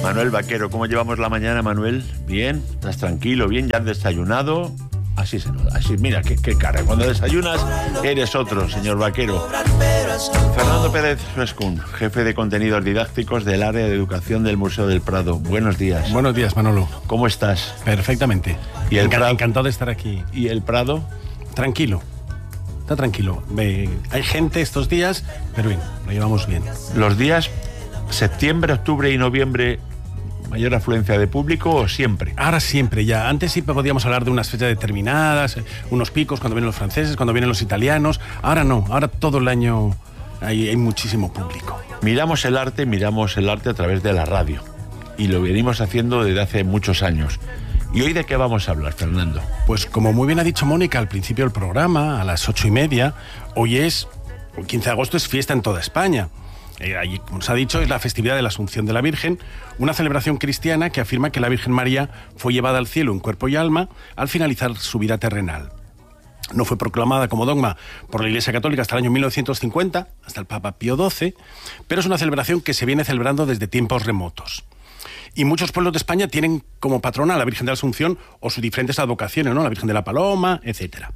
Manuel Vaquero. ¿Cómo llevamos la mañana, Manuel? ¿Bien? ¿Estás tranquilo? ¿Bien? ¿Ya has desayunado? Así se nota, así, mira, qué cara. Cuando desayunas, eres otro, señor Vaquero. Fernando Pérez Suescún, jefe de contenidos didácticos del área de educación del Museo del Prado. Buenos días. Buenos días, Manolo. ¿Cómo estás? Perfectamente. ¿Y el Prado? Encantado de estar aquí. ¿Y el Prado? Tranquilo. Está tranquilo. Hay gente estos días, pero bien, lo llevamos bien. ¿Los días septiembre, octubre y noviembre mayor afluencia de público o siempre? Ahora siempre ya. Antes sí podíamos hablar de unas fechas determinadas, unos picos cuando vienen los franceses, cuando vienen los italianos. Ahora no, ahora todo el año hay muchísimo público. Miramos el arte a través de la radio y lo venimos haciendo desde hace muchos años. ¿Y hoy de qué vamos a hablar, Fernando? Pues como muy bien ha dicho Mónica al principio del programa, a las 8:30, hoy 15 de agosto, es fiesta en toda España. Allí, como se ha dicho, es la festividad de la Asunción de la Virgen, una celebración cristiana que afirma que la Virgen María fue llevada al cielo en cuerpo y alma al finalizar su vida terrenal. No fue proclamada como dogma por la Iglesia Católica hasta el año 1950, hasta el Papa Pío XII, pero es una celebración que se viene celebrando desde tiempos remotos. Y muchos pueblos de España tienen como patrona a la Virgen de la Asunción o sus diferentes advocaciones, ¿no? La Virgen de la Paloma, etcétera.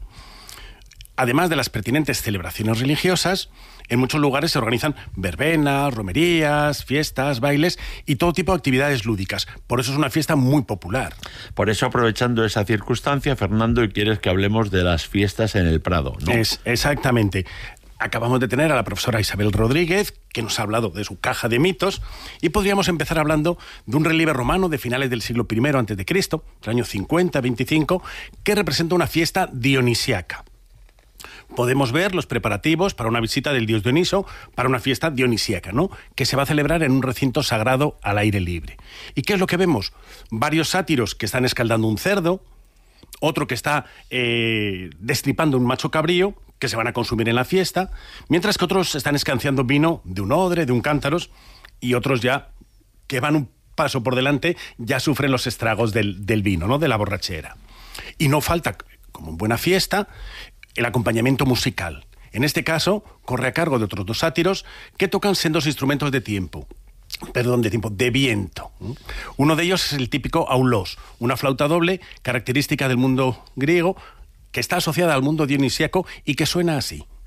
Además de las pertinentes celebraciones religiosas, en muchos lugares se organizan verbenas, romerías, fiestas, bailes y todo tipo de actividades lúdicas. Por eso es una fiesta muy popular. Por eso, aprovechando esa circunstancia, Fernando, quieres que hablemos de las fiestas en el Prado, ¿no? Exactamente. Acabamos de tener a la profesora Isabel Rodríguez, que nos ha hablado de su caja de mitos, y podríamos empezar hablando de un relieve romano de finales del siglo I a.C., del año 50-25, que representa una fiesta dionisiaca. Podemos ver los preparativos para una visita del dios Dioniso, para una fiesta dionisíaca, ¿no?, que se va a celebrar en un recinto sagrado al aire libre. ¿Y qué es lo que vemos? Varios sátiros que están escaldando un cerdo, otro que está destripando un macho cabrío, que se van a consumir en la fiesta, mientras que otros están escanciando vino de un odre, de un cántaros, y otros ya, que van un paso por delante, ya sufren los estragos del vino, ¿no?, de la borrachera. Y no falta, como en buena fiesta, el acompañamiento musical. En este caso, corre a cargo de otros dos sátiros que tocan sendos instrumentos de viento. Uno de ellos es el típico aulos, una flauta doble característica del mundo griego que está asociada al mundo dionisíaco y que suena así.